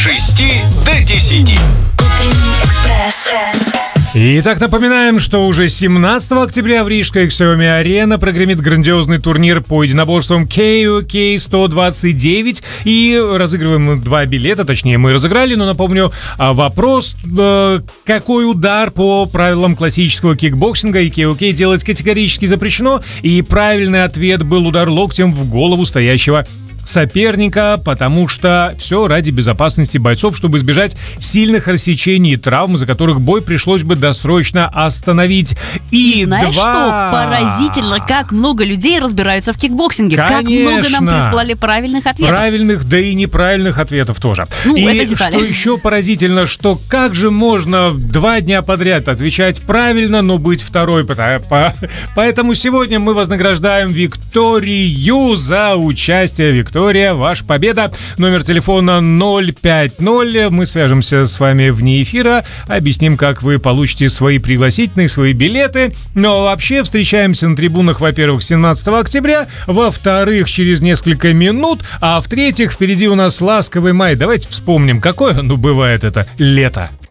6 до 10. Итак, напоминаем, что уже 17 октября в Рижской Xiaomi-Арена прогремит грандиозный турнир по единоборствам KOK 129. И разыгрываем 2 билета, точнее мы разыграли, но напомню, вопрос, какой удар по правилам классического кикбоксинга и KOK делать категорически запрещено. И правильный ответ был удар локтем в голову стоящего соперника, потому что все ради безопасности бойцов, чтобы избежать сильных рассечений и травм, из-за которых бой пришлось бы досрочно остановить. И знаешь, что поразительно, как много людей разбираются в кикбоксинге. Конечно. Как много нам прислали правильных ответов. Правильных, да и неправильных ответов тоже. И это детали. Что еще поразительно, что как же можно 2 дня подряд отвечать правильно, но быть второй. Поэтому сегодня мы вознаграждаем Викторию за участие. Виктория, ваша победа. Номер телефона 050. Мы свяжемся с вами вне эфира, объясним, как вы получите свои пригласительные, свои билеты. Но вообще встречаемся на трибунах, во-первых, 17 октября, во-вторых, через несколько минут, а в-третьих, впереди у нас ласковый май. Давайте вспомним, какое бывает это лето.